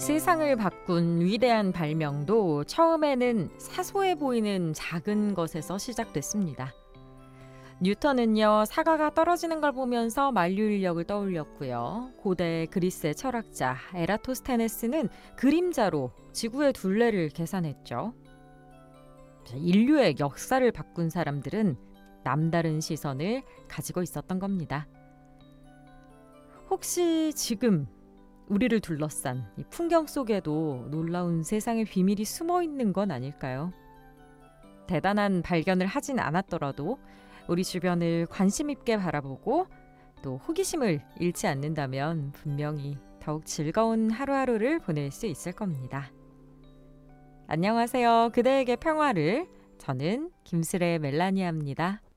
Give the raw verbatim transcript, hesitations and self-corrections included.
세상을 바꾼 위대한 발명도 처음에는 사소해 보이는 작은 것에서 시작됐습니다. 뉴턴은요, 사과가 떨어지는 걸 보면서 만류인력을 떠올렸고요. 고대 그리스의 철학자 에라토스테네스는 그림자로 지구의 둘레를 계산했죠. 인류의 역사를 바꾼 사람들은 남다른 시선을 가지고 있었던 겁니다. 혹시 지금 우리를 둘러싼 이 풍경 속에도 놀라운 세상의 비밀이 숨어 있는 건 아닐까요? 대단한 발견을 하진 않았더라도 우리 주변을 관심 있게 바라보고 또 호기심을 잃지 않는다면 분명히 더욱 즐거운 하루하루를 보낼 수 있을 겁니다. 안녕하세요. 그대에게 평화를. 저는 김슬의 멜라니아입니다.